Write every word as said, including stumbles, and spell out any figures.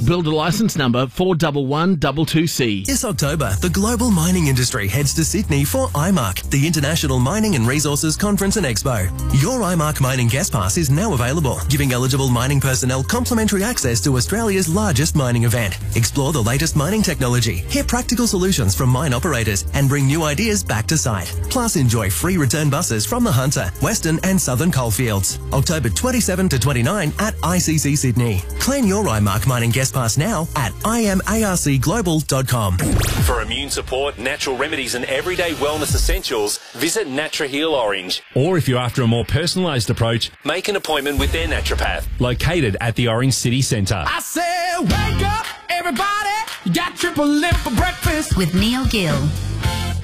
Builder licence number four one one two two C. This October, the global mining industry heads to Sydney for I MARC, the International Mining and Resources Conference and Expo. Your I MARC Mining Guest Pass is now available, giving eligible mining personnel complimentary access to Australia's largest mining event. Explore the latest mining technology, hear practical solutions from mine operators, and bring new ideas back to site. Plus, enjoy free return buses from the Hunter, Western and Southern Coalfields. October twenty-seventh to twenty-ninth at I C C Sydney. Claim your I MARC Mining Guest Pass now at i m a r c global dot com. For immune support, natural remedies and everyday wellness essentials, visit NatraHeal Orange. Or if you're after a more personalised approach, make an appointment with their naturopath. Located at the Orange City Centre. I said, wake up, everybody, you got triple lip for breakfast. With Neil Gill.